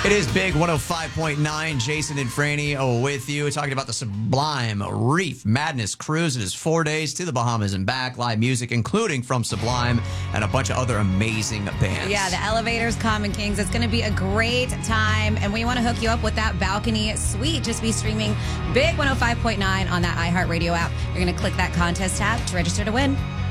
It is Big 105.9. Jason and Franny with you, talking about the Sublime Reef Madness Cruise. It is 4 days to the Bahamas and back. Live music, including from Sublime and a bunch of other amazing bands. Yeah, the Elevators, Common Kings. It's going to be a great time, and we want to hook you up with that balcony suite. Just be streaming Big 105.9 on that iHeartRadio app. You're going to click that contest tab to register to win.